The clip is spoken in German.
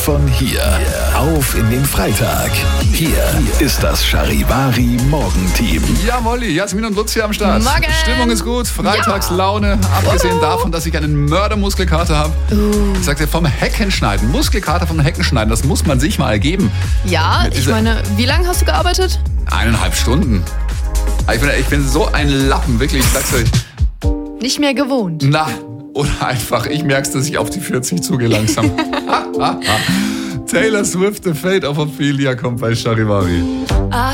von hier. Auf in den Freitag. Hier ist das Charivari Morgenteam. Ja, Molly, Jasmin und Lutz hier am Start. Morgen. Stimmung ist gut, Freitagslaune, abgesehen davon, dass ich einen Mördermuskelkater habe. Ich sag's dir, vom Heckenschneiden, Muskelkater vom Heckenschneiden, das muss man sich mal geben. Ja, ich meine, wie lange hast du gearbeitet? 1,5 Stunden. Ich bin so ein Lappen, wirklich, ich sag's euch. Nicht mehr gewohnt. Na, oder einfach, ich merk's, dass ich auf die 40 zugehe langsam. Taylor Swift, The Fate of Ophelia kommt bei Charivari.